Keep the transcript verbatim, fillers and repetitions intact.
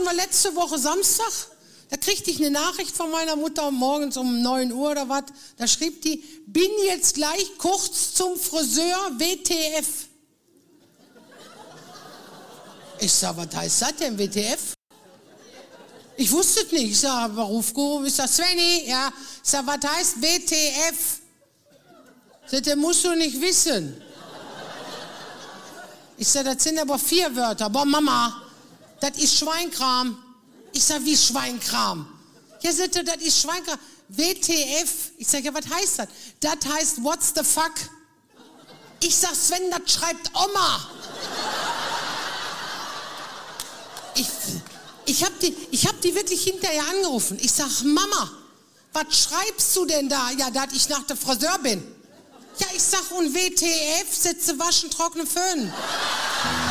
hatten wir letzte Woche Samstag. Da kriegte ich eine Nachricht von meiner Mutter morgens um neun Uhr oder was. Da schrieb die, bin jetzt gleich kurz zum Friseur, W T F. Ich sag, was heißt das denn, W T F? Ich wusste es nicht. Ich sag, Beruf gerufen. Ich sag, Svenny, ja. Ich sag, was heißt W T F? Sagt er, musst du nicht wissen. Ich sag, das sind aber vier Wörter. Boah, Mama, das ist Schweinkram. Ich sag, wie Schweinkram? Ja, sagt er, das ist Schweinkram. W T F. Ich sag, ja, was heißt das? Das heißt, what's the fuck? Ich sag, Sven, das schreibt Oma. Ich, ich hab die, ich hab die wirklich hinterher angerufen. Ich sag, Mama, was schreibst du denn da? Ja, dass ich nach der Friseur bin. Ja, ich sag, und W T F, Sitze waschen, trocknen, föhnen.